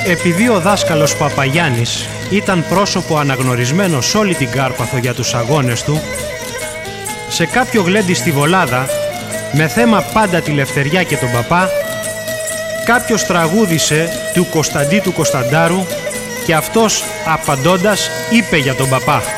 Επειδή ο δάσκαλος Παπαγιάννης ήταν πρόσωπο αναγνωρισμένο σε όλη την Κάρπαθο για τους αγώνες του, σε κάποιο γλέντι στη Βολάδα, με θέμα πάντα τη Λευτεριά και τον παπά, κάποιος τραγούδισε του Κωνσταντί του Κωνσταντάρου και αυτός απαντώντας είπε για τον παπά: